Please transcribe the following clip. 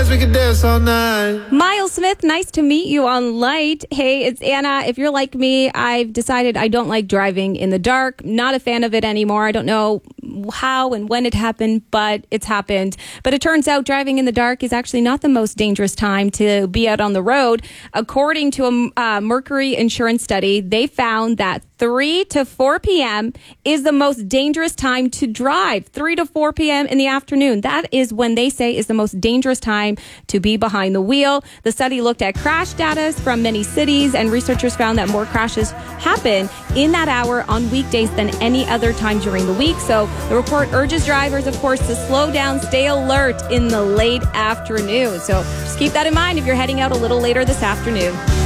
dance, we can dance all night. Miles Smith, nice to meet you on Light. Hey, it's Anna. If you're like me, I've decided I don't like driving in the dark. Not a fan of it anymore. I don't know how and when it happened, but it's happened. But it turns out driving in the dark is actually not the most dangerous time to be out on the road. According to a Mercury insurance study, they found that 3 to 4 p.m. is the most dangerous time to drive. 3 to 4 p.m. in the afternoon. That is when they say is the most dangerous time to be behind the wheel. The study looked at crash data from many cities, and researchers found that more crashes happen in that hour on weekdays than any other time during the week. So the report urges drivers, of course, to slow down, stay alert in the late afternoon. So just keep that in mind if you're heading out a little later this afternoon.